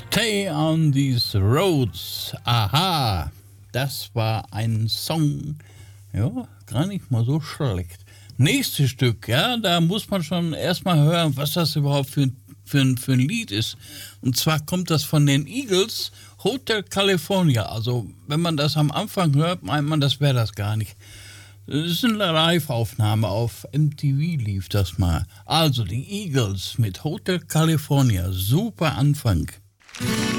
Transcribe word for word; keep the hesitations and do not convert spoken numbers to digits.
Stay on these roads. Aha, das war ein Song. Ja, gar nicht mal so schlecht. Nächstes Stück, ja, da muss man schon erstmal hören, was das überhaupt für, für, ein, für ein Lied ist. Und zwar kommt das von den Eagles, Hotel California. Also, wenn man das am Anfang hört, meint man, das wäre das gar nicht. Das ist eine Live-Aufnahme, auf M T V lief das mal. Also, die Eagles mit Hotel California, super Anfang.